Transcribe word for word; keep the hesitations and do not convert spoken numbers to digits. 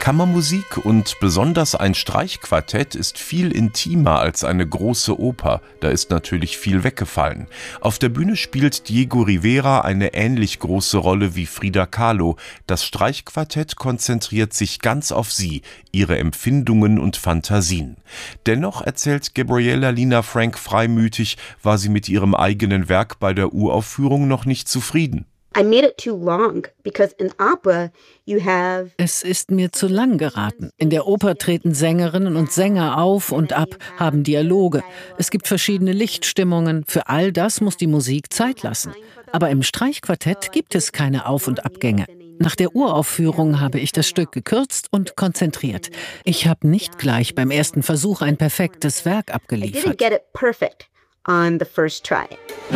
Kammermusik und besonders ein Streichquartett ist viel intimer als eine große Oper. Da ist natürlich viel weggefallen. Auf der Bühne spielt Diego Rivera eine ähnlich große Rolle wie Frida Kahlo. Das Streichquartett konzentriert sich ganz auf sie, ihre Empfindungen und Fantasien. Dennoch, erzählt Gabriella Lina Frank freimütig, war sie mit ihrem eigenen Werk bei der Uraufführung noch nicht zufrieden. Es ist mir zu lang geraten. In der Oper treten Sängerinnen und Sänger auf und ab, haben Dialoge. Es gibt verschiedene Lichtstimmungen. Für all das muss die Musik Zeit lassen. Aber im Streichquartett gibt es keine Auf- und Abgänge. Nach der Uraufführung habe ich das Stück gekürzt und konzentriert. Ich habe nicht gleich beim ersten Versuch ein perfektes Werk abgeliefert.